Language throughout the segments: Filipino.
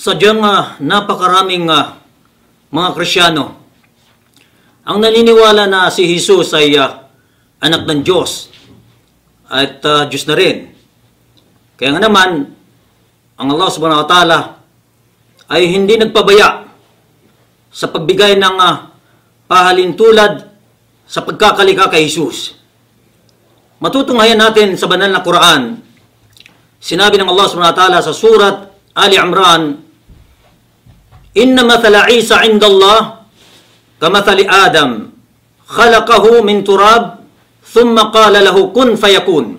Sadyang napakaraming mga Kristyano ang naniniwala na si Jesus ay anak ng Diyos at Diyos na rin. Kaya nga naman, ang Allah subhanahu wa ta'ala ay hindi nagpabaya sa pagbigay ng pahalintulad sa pagkakalikha kay Jesus. Matutunghayan natin sa banal na Quran, sinabi ng Allah subhanahu wa ta'ala sa surat Ali Imran, Inna mathala Isa inda Allah kamathali Adam khalaqahu min turab thumma qala lahu kun fayakun.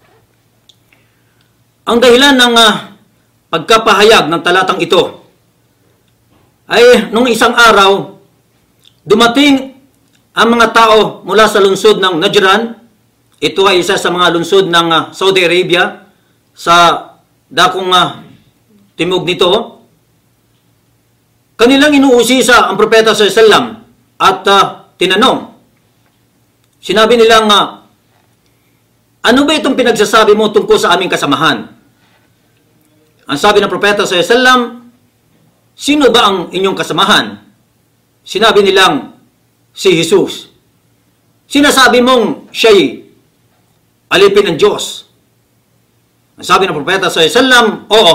Ang dahilan ng pagkapahayag ng talatang ito ay nung isang araw dumating ang mga tao mula sa lungsod ng Najran. Ito ay isa sa mga lungsod ng Saudi Arabia sa dakong timog nito. Kanilang inuusisa ang propeta sallallahu alaihi wasallam at tinanong. Sinabi nilang, ano ba itong pinagsasabi mo tungkol sa aming kasamahan? Ang sabi ng propeta sallallahu alaihi wasallam, sino ba ang inyong kasamahan? Sinabi nilang, si Jesus. Sinasabi mong siya'y alipin ng Diyos. Ang sabi ng propeta sallallahu alaihi wasallam, oo.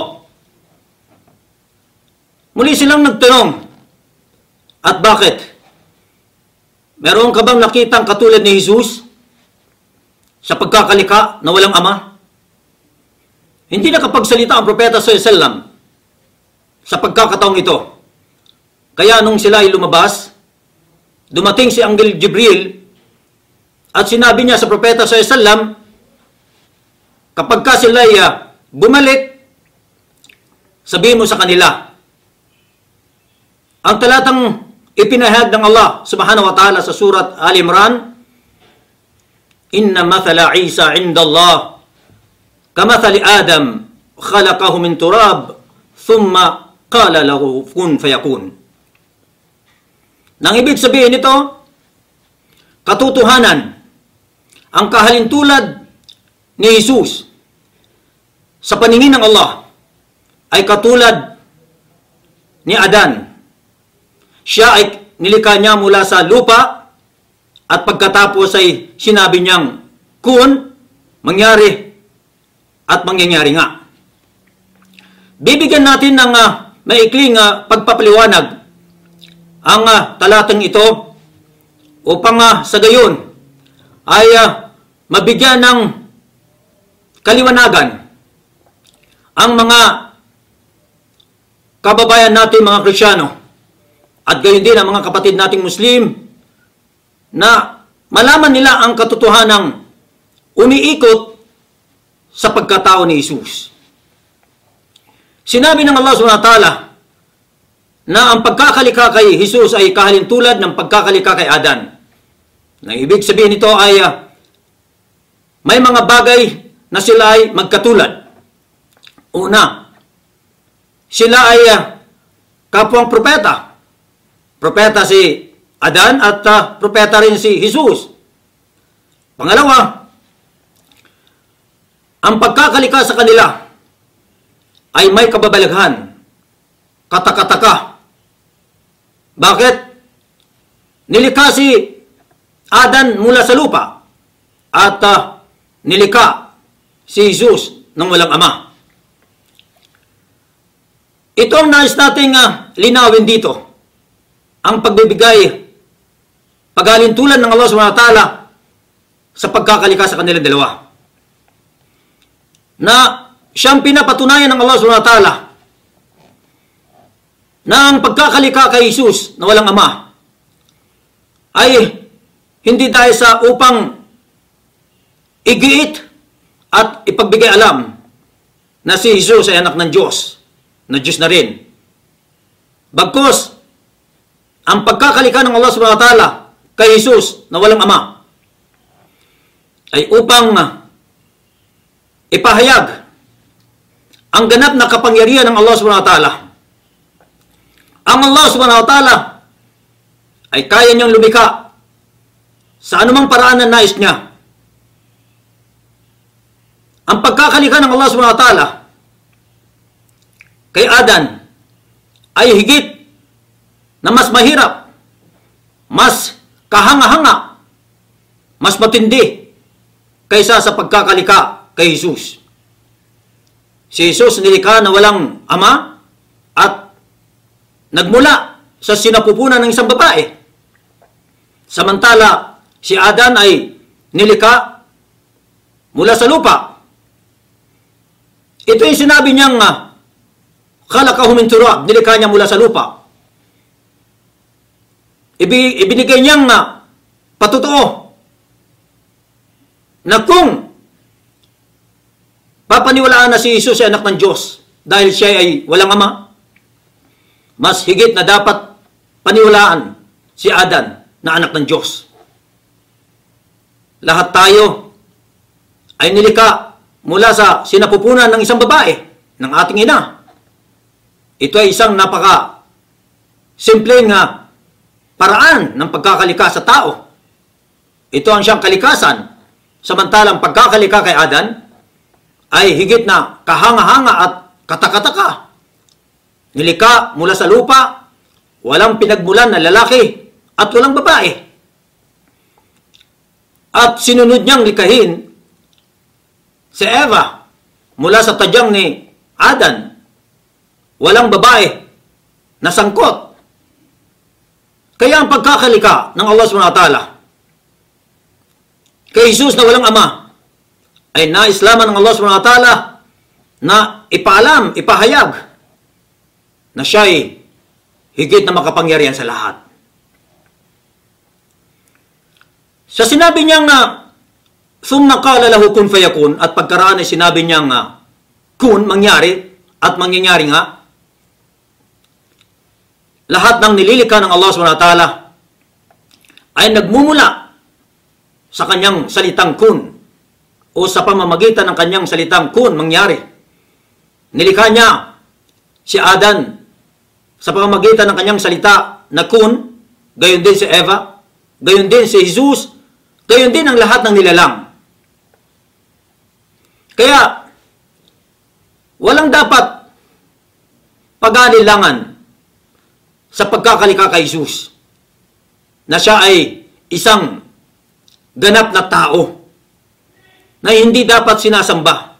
Muli silang nagtanong, at bakit? Meron ka bang nakitang katulad ni Jesus sa pagkakalikha na walang ama? Hindi nakapagsalita ang propeta sallallahu alaihi wasallam sa pagkakataong ito. Kaya nung sila ay lumabas, dumating si Anghel Jibril at sinabi niya sa propeta sallallahu alaihi wasallam, kapag ka sila ay bumalik, sabihin mo sa kanila, ang talatang ipinahayag ng Allah subhanahu wa ta'ala sa surat Ali Imran, Inna mathala Isa inda Allah kamathali Adam khalaqahu min turab thumma qala lahu kun fayakun. Nang ibig sabihin nito, katotohanan, ang kahalintulad ni Jesus sa paningin ng Allah ay katulad ni Adan. Siya ay nilikha niya mula sa lupa at pagkatapos ay sinabi niyang kun, mangyari at mangyayari nga. Bibigyan natin ng maikling pagpapaliwanag ang talatang ito upang sa gayon ay mabigyan ng kaliwanagan ang mga kababayan natin mga Kristyano at gayon din ang mga kapatid nating Muslim na malaman nila ang katotohanang umiikot sa pagkatao ni Jesus. Sinabi ng Allah subhanahu wa ta'ala na ang pagkakalikha kay Jesus ay kahalintulad ng pagkakalikha kay Adan. Na ibig sabihin nito ay may mga bagay na sila ay magkatulad. Una, sila ay kapwang propeta. Propeta si Adan at propeta rin si Jesus. Pangalawa, ang pagkakalikha sa kanila ay may kababalaghan, katakataka. Bakit? Nilikha si Adan mula sa lupa at nilikha si Jesus ng walang ama. Ito ang nais nating linawin dito. Ang pagbibigay, paghalintulan ng Allah subhanahu wa ta'ala sa pagkakalikha sa kanilang dalawa. Na siyang pinapatunayan ng Allah subhanahu wa ta'ala na ang pagkakalikha kay Jesus na walang ama ay hindi dahil sa upang igiit at ipagbigay alam na si Jesus ay anak ng Diyos, na Diyos na rin. Bagkus, ang pagkakalikha ng Allah subhanahu wa ta'ala kay Jesus na walang ama ay upang ipahayag ang ganap na kapangyarihan ng Allah subhanahu wa ta'ala. Ang Allah subhanahu wa ta'ala ay kaya niyang lumikha sa anumang paraan na nais niya. Ang pagkakalikha ng Allah subhanahu wa ta'ala kay Adan ay higit na mas mahirap, mas kahanga-hanga, mas matindi kaysa sa pagkakalika kay Jesus. Si Jesus nilikha na walang ama at nagmula sa sinapupunan ng isang babae. Samantala, si Adan ay nilikha mula sa lupa. Ito yung sinabi niyang khalaqahu min turab, nilikha niya mula sa lupa. Ibinigay niyang patotoo na kung papaniwalaan na si Jesus ay anak ng Diyos dahil siya ay walang ama, mas higit na dapat paniwalaan si Adan na anak ng Diyos. Lahat tayo ay nilikha mula sa sinapupunan ng isang babae, ng ating ina. Ito ay isang napaka simpleng paraan ng pagkakalika sa tao. Ito ang siyang kalikasan. Samantalang pagkakalika kay Adan ay higit na kahanga-hanga at katakataka. Nilikha mula sa lupa, walang pinagmulan na lalaki at walang babae. At sinunod niyang likahin si Eva mula sa tadyang ni Adan, walang babae na sangkot. Kaya ang pagkakalika ng Allah SWT kay Jesus na walang ama ay naislaman ng Allah SWT na ipaalam, ipahayag na siya ay higit na makapangyarihan sa lahat. Sa sinabi niyang thumma qala lahu kun fayakun, at pagkaraan ay sinabi niyang kun, mangyari, at mangyayari nga, lahat ng nililikha ng Allah SWT ay nagmumula sa kanyang salitang kun, o sa pamamagitan ng kanyang salitang kun, mangyari. Nilikha niya si Adan sa pamamagitan ng kanyang salita na kun, gayon din si Eva, gayon din si Jesus, gayon din ang lahat ng nilalang. Kaya, walang dapat pag-aalilangan sa pagkakalika kay Jesus na siya ay isang ganap na tao na hindi dapat sinasamba.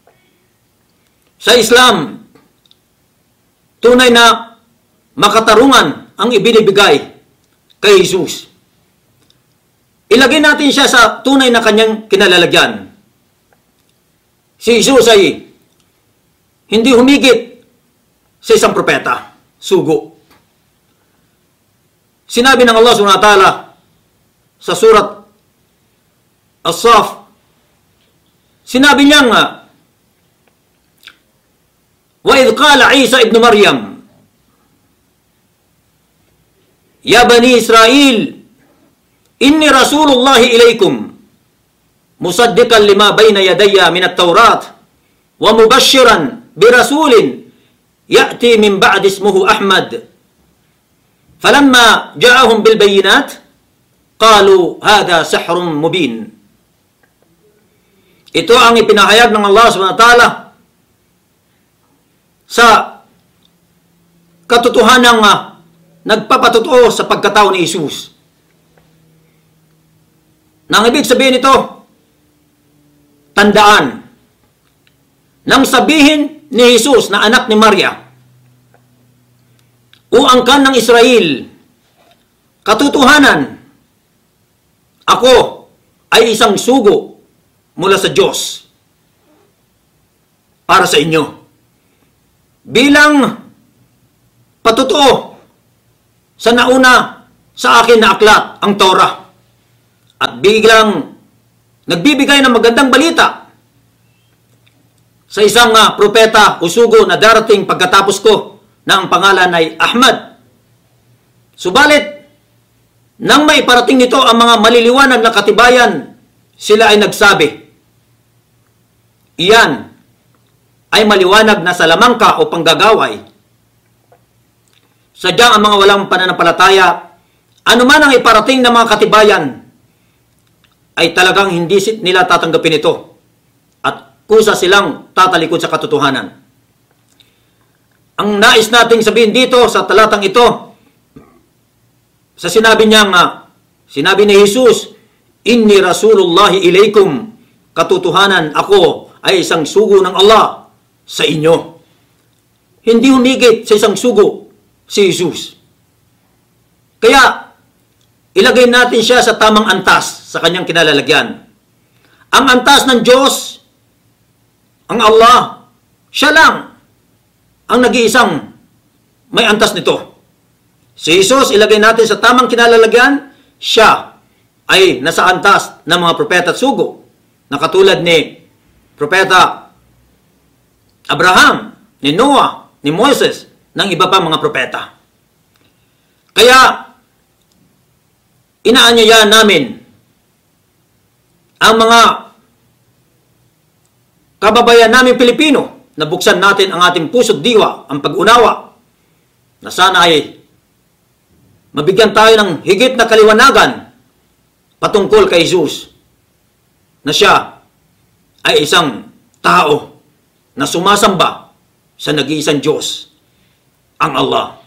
Sa Islam, tunay na makatarungan ang ibinibigay kay Jesus. Ilagay natin siya sa tunay na kanyang kinalalagyan. Si Jesus ay hindi humigit sa isang propeta, sugo. Sinabi ng Allah SWT sa surat As-Saf, sinabi niyang wa idh qala Isa ibn Maryam ya bani Israel inni rasulullahi ilaykum musaddiqan lima bayna yadayya min at-taurat wa mubashiran birasulin ya'ti min ba'di ismuhu Ahmad falamma ja'ahum bil bayyinat qalu hadha sihrun mubin. Ito ang ipinahayag ng Allah SWT sa katotohanang nagpapatotoo sa pagkatao ni Jesus. Nang ibig sabihin ito, tandaan, nang sabihin ni Jesus na anak ni Maria, o angkan ng Israel, katotohanan, ako ay isang sugo mula sa Diyos para sa inyo. Bilang patotoo sa nauna sa akin na aklat, ang Torah. At biglang nagbibigay ng magandang balita sa isang propeta o sugo na darating pagkatapos ko na ang pangalan ay Ahmad. Subalit, nang maiparating nito ang mga maliliwanag na katibayan, sila ay nagsabi, iyan ay maliwanag na salamangka o panggagaway. Sadyang ang mga walang pananampalataya, anuman ang iparating ng mga katibayan, ay talagang hindi nila tatanggapin ito at kusa silang tatalikod sa katotohanan. Ang nais nating sabihin dito sa talatang ito, sa sinabi niyang, sinabi ni Jesus, Inni Rasulullahi ilaykum, katotohanan ako ay isang sugo ng Allah sa inyo. Hindi humigit sa isang sugo si Jesus. Kaya, ilagay natin siya sa tamang antas sa kanyang kinalalagyan. Ang antas ng Diyos, ang Allah, siya lang ang nag-iisang may antas nito. Si Jesus, ilagay natin sa tamang kinalalagyan, siya ay nasa antas ng mga propeta at sugo, na katulad ni Propeta Abraham, ni Noah, ni Moses, ng iba pa mga propeta. Kaya, inaanyayahan namin ang mga kababayan namin Pilipino na buksan natin ang ating puso't diwa, ang pag-unawa, na sana ay mabigyan tayo ng higit na kaliwanagan patungkol kay Jesus, na siya ay isang tao na sumasamba sa nag-iisang Diyos, ang Allah.